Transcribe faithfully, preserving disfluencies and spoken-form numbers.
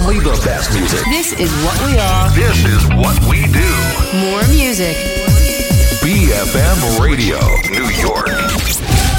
Only the best music. This is what we are. This is what we do. More music. B F M Radio, New York.